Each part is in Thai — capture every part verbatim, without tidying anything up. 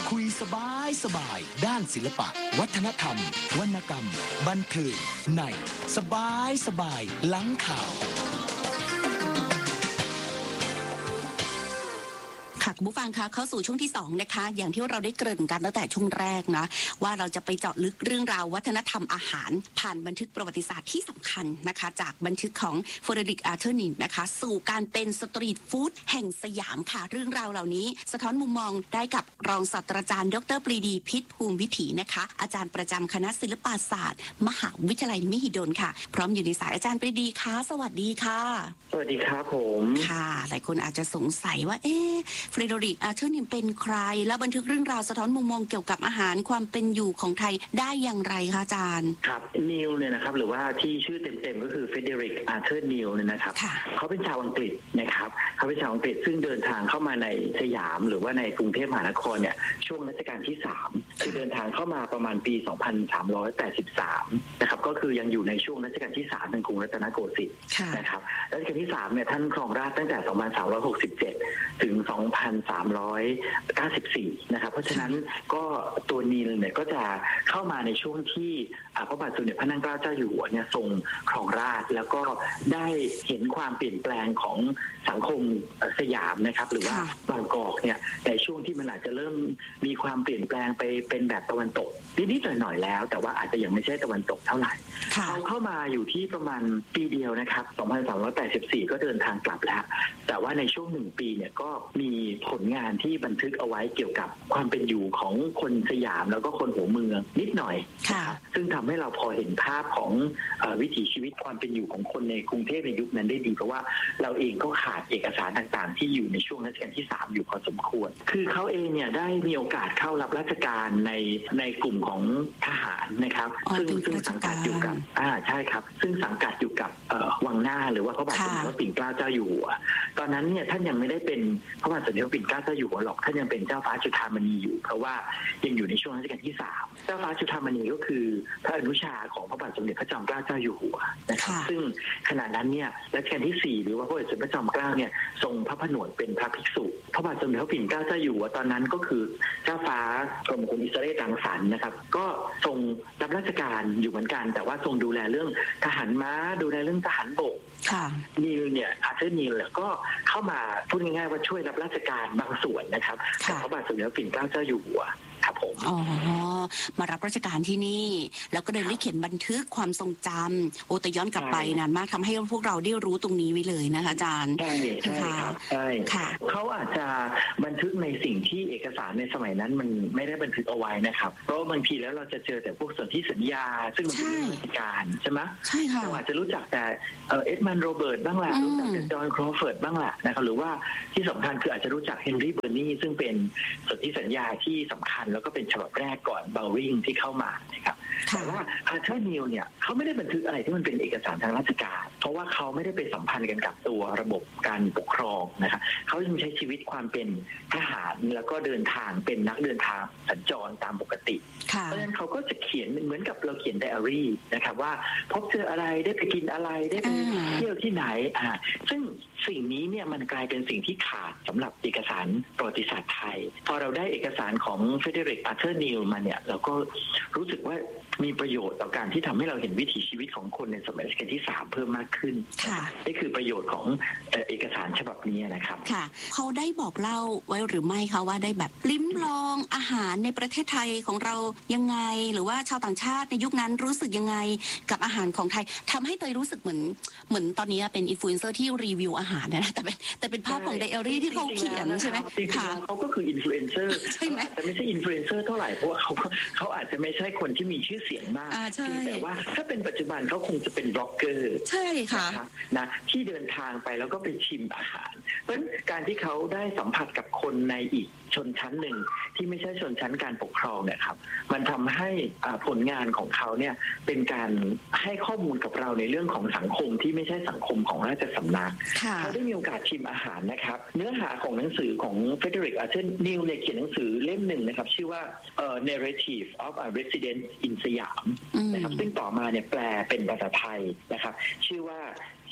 คุยสบายสบายด้านศิลปะวัฒนธรรมวรรณกรรมบันเทิงในสบายสบายหลังข่าวค่ะคุณผู้ฟังคะเข้าสู่ช่วงที่สองนะคะอย่างที่เราได้เกริ่นกันตั้งแต่ช่วงแรกนะว่าเราจะไปเจาะลึกเรื่องราววัฒนธรรมอาหารผ่านบันทึกประวัติศาสตร์ที่สำคัญนะคะจากบันทึกของเฟเดริก อาร์เธอร์นินนะคะสู่การเป็นสตรีทฟู้ดแห่งสยามค่ะเรื่องราวเหล่านี้สะท้อนมุมมองได้กับรองศาสตราจารย์ดรปรีดีพิษภูมิวิถีนะคะอาจารย์ประจำคณะศิลปศาสตร์มหาวิทยาลัยมหิดลค่ะพร้อมอยู่ในสายอาจารย์ปรีดีค่ะสวัสดีค่ะสวัสดีครับผมค่ะหลายคนอาจจะสงสัยว่าเอ๊ะเฟเดริก อาร์เธอร์นินเป็นใครและบันทึกเรื่องราวสะท้อนมุมมองเกี่ยวกับอาหารความเป็นอยู่ของไทยได้อย่างไรคะอาจารย์ครับนิวเนี่ยนะครับหรือว่าที่ชื่อเต็มๆก็คือเฟเดริก อาร์เธอร์นิวเนี่ยนะครับเขาเป็นชาวอังกฤษนะครับเขาเป็นชาวอังกฤษซึ่งเดินทางเข้ามาในสยามหรือว่าในกรุงเทพมหานครเนี่ยช่วงรัชกาลที่สามคือเดินทางเข้ามาประมาณปีสองพันสามร้อยแปดสิบสามนะครับก็คือยังอยู่ในช่วงรัชกาลที่สามในกรุงรัตนโกสินทร์นะครับรัชกาลที่สามเนี่ยท่านครองราชย์ตั้งแต่สองพันสามร้อยหกสิบเจ็ดถึงสองพันสามร้อยเก้าสิบสี่นะครับเพราะฉะนั้นก็ตัวนีลเนี่ยก็จะเข้ามาในช่วงที่พระบาทสมเด็จพระนั่งเกล้าเจ้าอยู่หัวเนี่ยทรงครองราชย์แล้วก็ได้เห็นความเปลี่ยนแปลงของสังคมสยามนะครับหรือว่าบางกอกเนี่ยในช่วงที่มันอาจจะเริ่มมีความเปลี่ยนแปลงไปเป็นแบบตะวันตกนิดๆหน่อยๆแล้วแต่ว่าอาจจะยังไม่ใช่ตะวันตกเท่าไหร่เขาเข้ามาอยู่ที่ประมาณปีเดียวนะครับสองพันสามร้อยแปดสิบสี่ก็เดินทางกลับแล้วแต่ว่าในช่วงหนึ่งปีเนี่ยก็มีผลงานที่บันทึกเอาไว้เกี่ยวกับความเป็นอยู่ของคนสยามแล้วก็คนหัวเมืองนิดหน่อยซึ่งทำให้เราพอเห็นภาพของวิถีชีวิตความเป็นอยู่ของคนในกรุงเทพในยุคนั้นได้ดีเพราะว่าเราเองก็ขาดเอกสารต่างๆที่อยู่ในช่วงรัชกาลที่สามอยู่พอสมควรคือเขาเองเนี่ยได้มีโอกาสเข้ารับราชการในในกลุ่มของทหารนะครับซึ่งซึ่งสังกัดอยู่กับอ่าใช่ครับซึ่งสังกัดอยู่กับวังหน้าหรือว่าพระบาทสมเด็จพระปิ่นเกล้าเจ้าอยู่หัวตอนนั้นเนี่ยท่านยังไม่ได้เป็นพระบาทสมเด็จพระปิ่นเกล้าเจ้าอยู่หัวหรอกท่านยังเป็นเจ้าฟ้าจุฑามณีอยู่เพราะว่ายังอยู่ในช่วงรัชกาลที่สามเจ้าฟ้าจุฑามณีก็คือพระอนุชาของพระบาทสมเด็จพระจอมเกล้าเจ้าอยู่หัวนะครับซึ่งขณะนั้นเนี่ยรัชกาลที่สี่หรือว่าพระบาทสมเด็จพระจอมเกล้าเนี่ยทรงพระผนวดเป็นพระภิกษุพระบาทสมเด็จพระปิ่นเกล้าเจ้าอยู่หัวตอนนั้นก็คือเจ้าฟ้ากรมคุณอิสระเรศรังสรรค์นะครับก็ทรงรับราชการอยู่เหมือนกันแต่ว่าทรงดูแลเรื่องทหารม้าดูแลเรื่องทหารบกนิลเนี่ยอาร์เธอร์นิลก็เข้ามาพูดง่ายๆว่าช่วยรับราชการบางส่วนนะครับกับพระบาทสมเด็จพระปิ่นเกล้าเจ้าอยู่หัวครับผมอ๋อมารับราชการที่นี่แล้วก็เดินได้เขียนบันทึกความทรงจำโอแต่ย้อนกลับไปนานมากทำให้พวกเราได้รู้ตรงนี้ไว้เลยนะคะอาจารย์ใช่ใช่ครับใช่เขาอาจจะบันทึกในสิ่งที่เอกสารในสมัยนั้นมันไม่ได้บันทึกเอาไว้นะครับเพราะบางทีแล้วเราจะเจอแต่พวกสนธิสัญญาซึ่งมันเป็นราชการใช่ไหมใช่ค่ะเราอาจจะรู้จักแต่เอ็ดมันโรเบิร์ตบ้างแหละรู้จักแต่จอห์นครอเฟิร์ดบ้างแหละนะครับหรือว่าที่สำคัญคืออาจจะรู้จักเฮนรี่เบอร์นีซึ่งเป็นสนธิสัญญาที่สำคัญแล้วก็เป็นฉบับแรกก่อนเบลริงที่เข้ามานะครับแต่ว่าอาร์เธอร์นิลเนี่ยเขาไม่ได้บันทึกอะไรที่มันเป็นเอกสารทางราชการเพราะว่าเขาไม่ได้ไปสัมพันธ์กันกับตัวระบบการปกครองนะครับเขายังใช้ชีวิตความเป็นทหารแล้วก็เดินทางเป็นนักเดินทางสัญจรตามปกติเพราะฉะนั้นเขาก็จะเขียนเหมือนกับเราเขียนไดอารี่นะครับว่าพบเจออะไรได้ไปกินอะไรได้ไปเที่ยวที่ไหนอ่าซึ่งสิ่งนี้เนี่ยมันกลายเป็นสิ่งที่ขาดสำหรับเอกสารประวัติศาสตร์ไทยพอเราได้เอกสารของเฟเดริก อาร์เธอร์นิลมาเนี่ยเราก็รู้สึกว่ามีประโยชน์ต่อการที่ทำให้เราเห็นวิถีชีวิตของคนในสมัยรัชกาลที่สามเพิ่มมากขึ้นนี่คือประโยชน์ของเอกสารฉบับนี้นะครับค่ะเขาได้บอกเล่าไว้หรือไม่คะว่าได้แบบลิ้มลองอาหารในประเทศไทยของเรายังไงหรือว่าชาวต่างชาติในยุคนั้นรู้สึกยังไงกับอาหารของไทยทำให้เตยรู้สึกเหมือนเหมือนตอนนี้เป็นอินฟลูเอนเซอร์ที่รีวิวอาหารนะแต่เป็นแต่เป็นภาพของไดอารี่ที่เขาเขียนใช่ไหมค่ะเขาก็คืออินฟลูเอนเซอร์ใช่ไหมแต่ไม่ใช่อินฟลูเอนเซอร์เท่าไหร่เพราะว่าเขาเขาอาจจะไม่ใช่คนที่มีชื่อเสียงมากแต่ว่าถ้าเป็นปัจจุบันเขาคงจะเป็นบล็อกเกอร์ใช่ค่ะนะที่เดินทางไปแล้วก็ไปชิมอาหารเพราะฉะนั้นการที่เขาได้สัมผัสกับคนในอีกชนชั้นหนึ่งที่ไม่ใช่ชนชั้นการปกครองเนี่ยครับมันทำให้ผลงานของเขาเนี่ยเป็นการให้ข้อมูลกับเราในเรื่องของสังคมที่ไม่ใช่สังคมของราชสำนักเขาได้มีโอกาสชิมอาหารนะครับเนื้อหาของหนังสือของเฟเดริก อาร์เธอร์นิลเนี่ยเขียนหนังสือเล่มหนึ่งนะครับชื่อว่า Narrative of a Resident in สยามนะครับซึ่งต่อมาเนี่ยแปลเป็นภาษาไทยนะครับชื่อว่า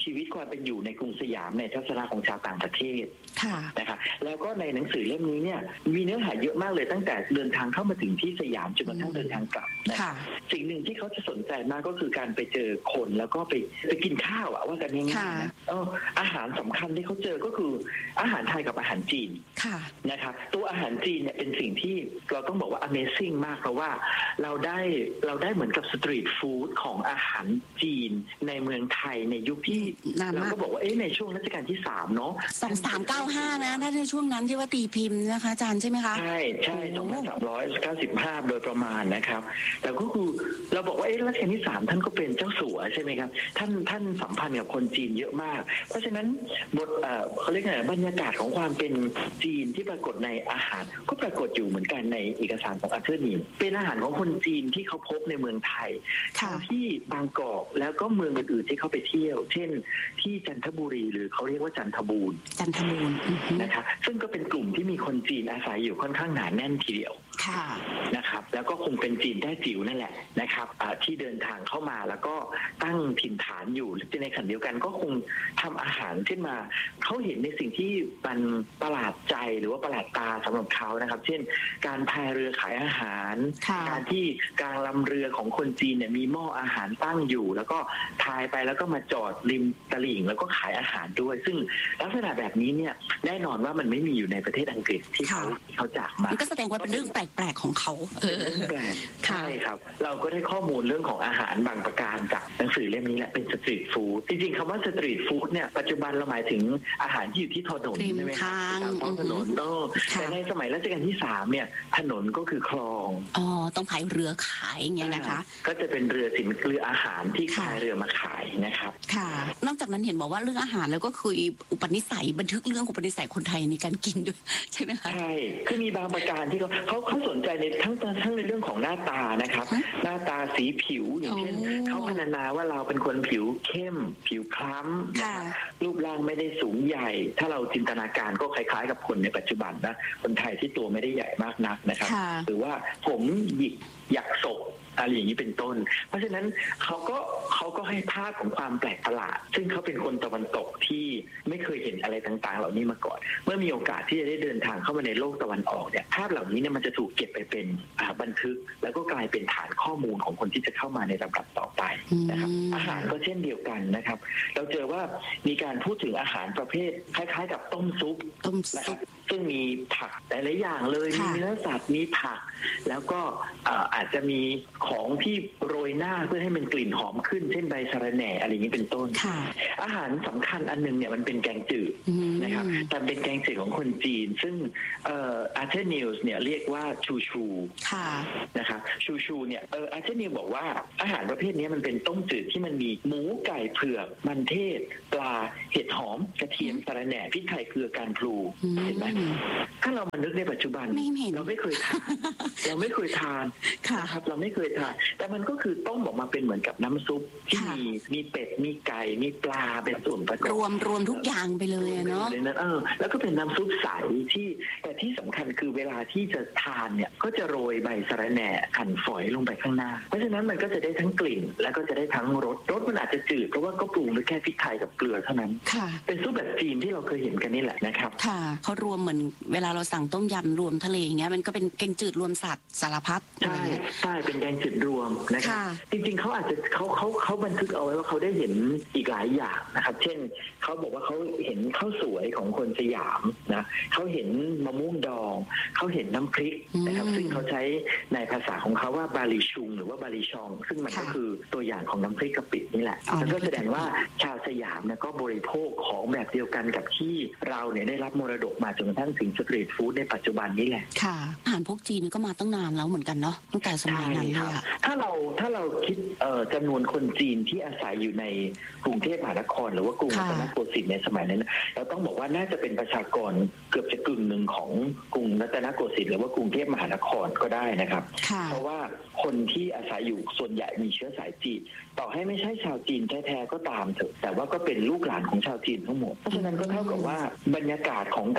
ชีวิตความเป็นอยู่ในกรุงสยามในทัศนะของชาวต่างประเทศนะคะแล้วก็ในหนังสือเล่มนี้เนี่ยมีเนื้อหาเยอะมากเลยตั้งแต่เดินทางเข้ามาถึงที่สยามจนกระทั่งเดินทางกลับนะคะสิ่งหนึ่งที่เขาจะสนใจมากก็คือการไปเจอคนแล้วก็ไปไปกินข้าวอะว่ากันง่ายๆนะเอออาหารสำคัญที่เขาเจอก็คืออาหารไทยกับอาหารจีนนะคะตัวอาหารจีนเนี่ยเป็นสิ่งที่เราต้องบอกว่า Amazing มากเพราะว่าเราได้เราได้เหมือนกับสตรีทฟู้ดของอาหารจีนในเมืองไทยในยุคที่เราก็บอกว่าเอ๊ะในช่วงรัชกาลที่สามเนาะสองสามเก้าห้านะถ้าในช่วงนั้นที่ว่าตีพิมพ์นะคะอาจารย์ใช่ไหมคะใช่ใช่สองพันสามร้อยเก้าสิบห้าโดยประมาณนะครับแต่ก็คือเราบอกว่าเอ๊ะรัชกาลที่สามท่านก็เป็นเจ้าสัวใช่ไหมครับท่านท่านสัมพันธ์กับคนจีนเยอะมากเพราะฉะนั้นบทเอ่อเขาเรียกไงบรรยากาศของความเป็นจีนที่ปรากฏในอาหารก็ปรากฏอยู่เหมือนกันในเอกสารของอาร์เธอร์นีลเป็นอาหารของคนจีนที่เขาพบในเมืองไทยที่บางกอกแล้วก็เมืองอื่นๆที่เขาไปเที่ยวเช่นที่จันทบุรีหรือเขาเรียกว่าจันทบูรณ์จันทบูรณ์นะคะซึ่งก็เป็นกลุ่มที่มีคนจีนอาศัยอยู่ค่อนข้างหนาแน่นทีเดียวนะครับแล้วก็คงเป็นจีนแท้จิ๋วนั่นแหละนะครับที่เดินทางเข้ามาแล้วก็ตั้งถิ่นฐานอยู่ในขณะเดียวกันก็คงทำอาหารขึ้นมาเขาเห็นในสิ่งที่มันประหลาดใจหรือว่าประหลาดตาสำหรับเขานะครับเช่นการพายเรือขายอาหารการที่กลางลำเรือของคนจีนเนี่ยมีหม้ออาหารตั้งอยู่แล้วก็พายไปแล้วก็มาจอดริมตลิ่งแล้วก็ขายอาหารด้วยซึ่งลักษณะแบบนี้เนี่ยแน่นอนว่ามันไม่มีอยู่ในประเทศอังกฤษที่เขาเขาจากมาก็แสดงว่าเป็นเรื่องแปลกๆของเขาเออแปลกใช่ครับเราก็ได้ข้อมูลเรื่องของอาหารบางประการจากหนังสือเล่มนี้แหละเป็นสตรีทฟู้ดจริงๆคำว่าสตรีทฟู้ดเนี่ยปัจจุบันเราหมายถึงอาหารที่อยู่ที่ถนนใช่ไหมครับตามท้องถนนแต่ในสมัยรัชกาลที่สามเนี่ยถนนก็คือคลองอ๋อต้องพายเรือขายอย่างเงี้ยนะคะก็จะเป็นเรือสินเรืออาหารที่พายเรือมาขายนะครับค่ะนอกจากนั้นเห็นบอกว่าเรื่องอาหารแล้วก็คืออุปนิสัยบันทึกเรื่องอุปนิสัยคนไทยในการกินด้วยใช่ไหมคะใช่คือมีบางประการที่เขาเขาเขาสนใจในทั้งทั้งในเรื่องของหน้าตานะครับหน้าตาสีผิวอย่างเช่นเขาพรรณนาว่าเราเป็นคนผิวเข้มผิวคล้ำรูปร่างไม่ได้สูงใหญ่ถ้าเราจินตนาการก็คล้ายๆกับคนในปัจจุบันนะคนไทยที่ตัวไม่ได้ใหญ่มากนักนะครับหรือว่าผมหยิกหยักศกอะไรอย่างนี้เป็นต้นเพราะฉะนั้นเขาก็เขาก็ให้ภาพของความแปลกประหลาดซึ่งเขาเป็นคนตะวันตกที่ไม่เคยเห็นอะไรต่างๆเหล่านี้มาก่อนเมื่อมีโอกาสที่จะได้เดินทางเข้ามาในโลกตะวันออกเนี่ยภาพเหล่านี้เนี่ยมันจะถูกเก็บไปเป็นบันทึกแล้วก็กลายเป็นฐานข้อมูลของคนที่จะเข้ามาในลำดับต่อไปนะครับอาหารก็เช่นเดียวกันนะครับเราเจอว่ามีการพูดถึงอาหารประเภทคล้ายๆกับต้มซุปต้มซุปซึ่งมีผักหลายๆอย่างเลยมีเนื้อสัตว์มีผักแล้วก็อาจจะมีของที่โรยหน้าเพื่อให้มันกลิ่นหอมขึ้นเช่นใบสะระแหน่อะไรอย่างนี้เป็นต้นอาหารสำคัญอันนึงเนี่ยมันเป็นแกงจืดนะครับแต่เป็นแกงจืดของคนจีนซึ่งอาร์เธอร์นิลส์เนี่ยเรียกว่าชูชูนะครับชูชูเนี่ยเอออาร์เธอร์นิลบอกว่าอาหารประเภทนี้มันเป็นต้มจืดที่มันมีหมูไก่เผือกมันเทศปลาเห็ดหอมกระเทียมสะระแหน่พริกไทยเกลือการพลูเห็นไหมถ้าเรามานึกในปัจจุบันเราไม่เคยทานเราไม่เคยทานนะครับเราไม่เคยทานแต่มันก็คือต้มออกมาเป็นเหมือนกับน้ำซุปที่มีมีเป็ดมีไก่มีปลาเป็นส่วนประกอบรวมรวมทุกอย่างไปเลยเนาะเออแล้วก็เป็นน้ำซุปใสที่แต่ที่สำคัญคือเวลาที่จะทานเนี่ยก็จะโรยใบสะระแหน่หั่นฝอยลงไปข้างหน้าเพราะฉะนั้นมันก็จะได้ทั้งกลิ่นแล้วก็จะได้ทั้งรสรสมันอาจจะจืดเพราะว่าก็ปรุงด้วยแค่พริกไทยกับเกลือเท่านั้นเป็นซุปแบบจีนที่เราเคยเห็นกันนี่แหละนะครับค่ะเขารวมเหมือนเวลาเราสั่งต้มยำรวมทะเลอย่างเงี้ยมันก็เป็นแกงจืดรวมสัตว์สารพัดใช่ใช่เป็นแกงจืดรวมนะครับจริงๆเขาอาจจะเขาเขาเขาบันทึกเอาไว้ว่าเขาได้เห็นอีกหลายอย่างนะครับเช่นเขาบอกว่าเขาเห็นข้าวสวยของคนสยามนะเขาเห็นมะม่วงดองเขาเห็นน้ำพริกนะครับซึ่งเขาใช้ในภาษาของเขาว่าบาลีชุงหรือว่าบาลีชองซึ่งมันก็คือตัวอย่างของน้ำพริกกะปินี่แหละแล้วก็แสดงว่าชาวสยามเนี่ยก็บริโภคของแบบเดียวกันกับที่เราเนี่ยได้รับมรดกมาจนกระทั่งถึงสตรีทฟู้ดในปัจจุบันนี้แหละค่ะอาหารพวกจีนก็มาตั้งนานแล้วเหมือนกันเนาะตั้งแต่สมัยนั้นเลยอะถ้าเราถ้าเราคิดจำนวนคนจีนที่อาศัยอยู่ในกรุงเทพมหานครหรือว่ากรุงรัตนโกสินทร์ในสมัยนั้นเราต้องบอกว่าน่าจะเป็นประชากรเกือบจะกึ่งหนึ่งของกรุงรัตนโกสินทร์หรือว่ากรุงเทพมหานครก็ได้นะครับเพราะว่าคนที่อาศัยอยู่ส่วนใหญ่มีเชื้อสายจีนต่อให้ไม่ใช่ชาวจีนแท้ๆก็ตามเถอะแต่ว่าก็เป็นลูกหลานของชาวจีนทั้งหมดเพราะฉะนั้นก็เท่ากับว่าบรรยากาศของการ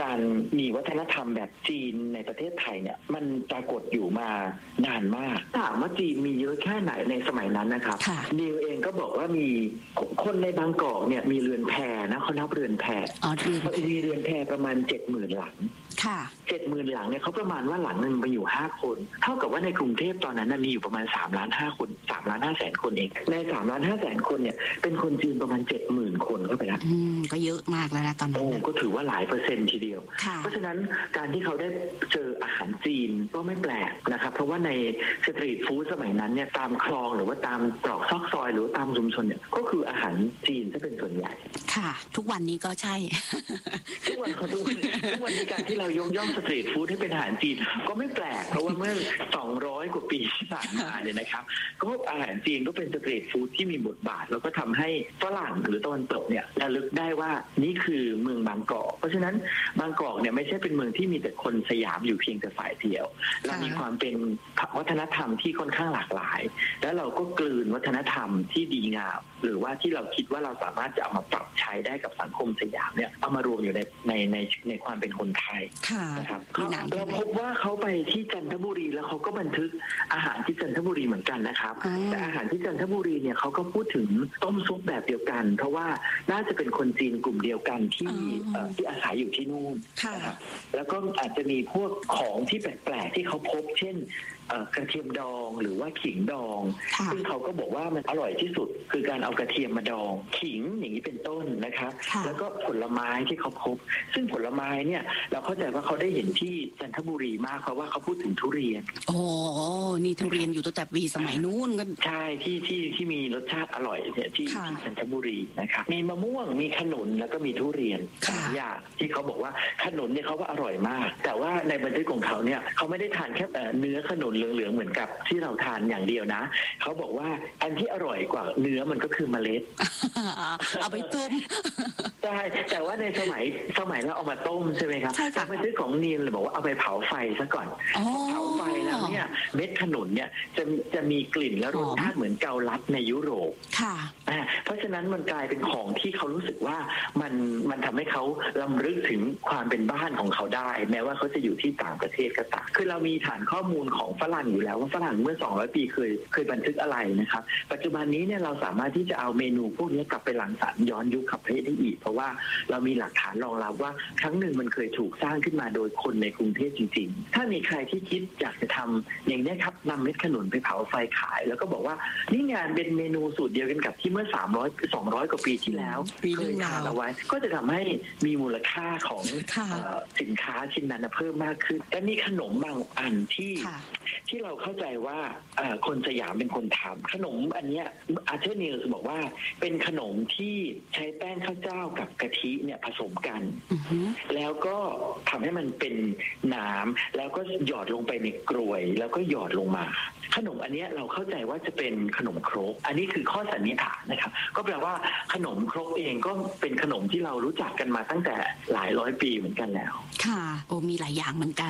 มีวัฒนธรรมแบบจีนในประเทศไทยเนี่ยมันปรากฏอยู่มานานมากถามว่าจีนมีเยอะแค่ไหนในสมัยนั้นนะครับนิวเองก็บอกว่ามีคนในบางกอกเนี่ยมีเรือนแพนะเขานับเรือนแพมีเรือนแพประมาณเจ็ดหมื่นหลังเจ็ดหมื่นหลังเนี่ยเขาประมาณว่าหลังนึงมีอยู่ห้าคนเท่ากับว่าในกรุงเทพตอนนั้นมีอยู่ประมาณสามล้านห้าคนสามล้านห้าแสนคนเองในสามล้านห้าแสนคนเนี่ยเป็นคนจีนประมาณเจ็ดหมื่นคนเข้าไปแล้วก็เยอะมากแล้วนะตอนนั้นโอ้ก็ถือว่าหลายเปอร์เซ็นต์ทีเดียวเพราะฉะนั้นการที่เขาได้เจออาหารจีนก็ไม่แปลกนะครับเพราะว่าในสตรีทฟู้ดสมัยนั้นเนี่ยตามคลองหรือว่าตามตรอกซอกซอยหรือตามชุมชนเนี่ยก็คืออาหารจีนจะเป็นส่วนใหญ่ค่ะทุกวันนี้ก็ใช่ทุกวันเขาทุกวันทุกวันนี้การที่เรายกย่องสตรีทฟู้ดให้เป็นอาหารจีนก็ไม่แปลกเพราะว่าเมื่อสองร้อยกว่าปีที่ผ่านมาเนี่ยนะครับก็อาหารจีนก็เป็นสตรีทฟู้ดที่มีบทบาทแล้วก็ทำให้ฝรั่งหรือตะวันตกเนี่ยระลึกได้ว่านี่คือเมืองบางกอกเพราะฉะนั้นบางกอกเนี่ยไม่ใช่เป็นเมืองที่มีแต่คนสยามอยู่เพียงแต่ฝ่ายเดียวเรามีความเป็นวัฒนธรรมที่ค่อนข้างหลากหลายแล้วเราก็กลืนวัฒนธรรมที่ดีงามหรือว่าที่เราคิดว่าเราสามารถจะเอามาปรับใช้ได้กับสังคมสยามเนี่ยเอามารวมอยู่ในในในในความเป็นคนไทยนะครับเราพบว่าเขาไปที่จันทบุรีแล้วเขาก็บันทึกอาหารที่จันทบุรีเหมือนกันนะครับแต่อาหารที่จันทบุรีเนี่ยเขาก็พูดถึงต้มซุปแบบเดียวกันเพราะว่าน่าจะเป็นคนจีนกลุ่มเดียวกันที่ที่อาศัยอยู่ที่นู่นนะครับแล้วก็อาจจะมีพวกของที่แปลกๆที่เขาพบเช่นกระเทียมดองหรือว่าขิงดองซึ่งเขาก็บอกว่ามันอร่อยที่สุดคือการเอากระเทียมมาดองขิงอย่างนี้เป็นต้นนะคะแล้วก็ผลไม้ที่เขาพบซึ่งผลไม้เนี่ยเราเข้าใจว่าเขาได้เห็นที่จันทบุรีมากเพราะว่าเขาพูดถึงทุเรียนโอ้นี่ทุเรียนอยู่ตั้งแต่ปีสมัยนู้นก็ใช่ที่ที่ที่มีรสชาติอร่อยเนี่ยที่จันทบุรีนะครับมีมะม่วงมีขนุนแล้วก็มีทุเรียนสามอย่างที่เขาบอกว่าขนุนเนี่ยเขาว่าอร่อยมากแต่ว่าในบันทึกของเขาเนี่ยเขาไม่ได้ทานแค่เนื้อขนุนเหลืองๆเหมือนกับที่เราทานอย่างเดียวนะเขาบอกว่าอันที่อร่อยกว่าเนื้อมันก็คือเมล็ดเอาไปต้มใช่แต่ว่าในสมัยสมัยเราเอามาต้มใช่ไหมครับแต่บันทึกของนีนเลยบอกว่าเอาไปเผาไฟซะก่อนเผาไฟแล้วเนี่ยเม็ดขนุนเนี่ยจะจะมีกลิ่นและรสชาติเหมือนเกาลัดในยุโรปค่ะเพราะฉะนั้นมันกลายเป็นของที่เขารู้สึกว่ามันมันทำให้เขาลำลึกถึงความเป็นบ้านของเขาได้แม้ว่าเขาจะอยู่ที่ต่างประเทศก็ตามคือเรามีฐานข้อมูลของฝรั่งอยู่แล้วว่าฝรั่งเมื่อสองร้อยปีเคยเคยบันทึกอะไรนะครับปัจจุบันนี้เนี่ยเราสามารถที่จะเอาเมนูพวกนี้กลับไปรังสรรค์ย้อนยุคขับเพศได้อีกเพราะว่าเรามีหลักฐานรองรับว่าครั้งหนึ่งมันเคยถูกสร้างขึ้นมาโดยคนในกรุงเทพจริงๆถ้ามีใครที่คิดอยากจะทำอย่างนี้ครับนำเม็ดขนุนไปเผาไฟขายแล้วก็บอกว่านี่งานเป็นเมนูสูตรเดียวกันกับที่เมื่อสามร้อยสองร้อยกว่าปีที่แล้วเคยทานเอาไว้ก็จะทำให้มีมูลค่าของสินค้าชิ้นนั้นเพิ่มมากขึ้นแต่มีขนมบางอันที่ที่เราเข้าใจว่าคนสยามเป็นคนทำขนมอันนี้อาร์เธอร์นิลส์บอกว่าเป็นขนมที่ใช้แป้งข้าวเจ้ากับกะทิเนี่ยผสมกัน uh-huh. แล้วก็ทำให้มันเป็นน้ำแล้วก็หยอดลงไปในกรวยแล้วก็หยอดลงมาขนมอันนี้เราเข้าใจว่าจะเป็นขนมครกอันนี้คือข้อสันนิษฐานนะครับก็แปลว่าขนมครกเองก็เป็นขนมที่เรารู้จักกันมาตั้งแต่หลายร้อยปีเหมือนกันแล้วค่ะโอ้มีหลายอย่างเหมือนกัน